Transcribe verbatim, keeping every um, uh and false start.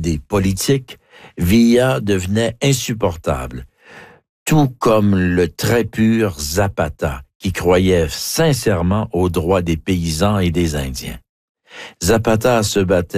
idées politiques, Villa devenait insupportable, tout comme le très pur Zapata, qui croyait sincèrement aux droits des paysans et des Indiens. Zapata se battait